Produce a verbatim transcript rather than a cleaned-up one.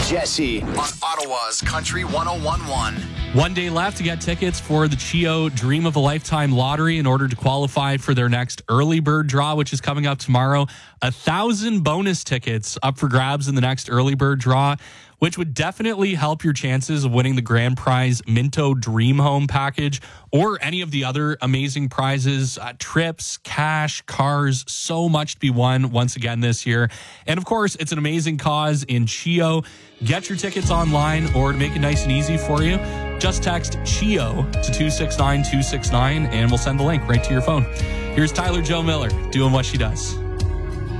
Jesse on Ottawa's Country one oh one point one. One day left to get tickets for the Chio Dream of a Lifetime lottery in order to qualify for their next early bird draw, which is coming up tomorrow. A thousand bonus tickets up for grabs in the next early bird draw, which would definitely help your chances of winning the grand prize Minto Dream Home package or any of the other amazing prizes, uh, trips, cash, cars, so much to be won once again this year. And of course, it's an amazing cause in Chio. Get your tickets online, or to make it nice and easy for you, just text Chio to two six nine two six nine and we'll send the link right to your phone. Here's Tyler Joe Miller doing what she does.